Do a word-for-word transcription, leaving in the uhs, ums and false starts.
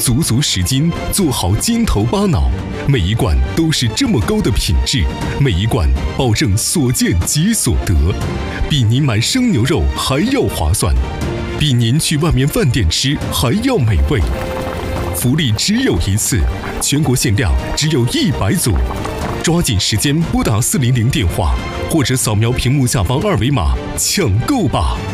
足足十斤，做好筋头巴脑。每一罐都是这么高的品质，每一罐保证所见即所得，比您买生牛肉还要划算，比您去外面饭店吃还要美味。福利只有一次，全国限量只有一百组，抓紧时间拨打四零零电话，或者扫描屏幕下方二维码抢购吧。